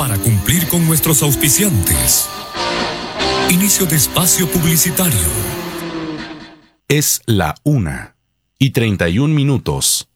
para cumplir con nuestros auspiciantes. Inicio de espacio publicitario. Es la 1:31.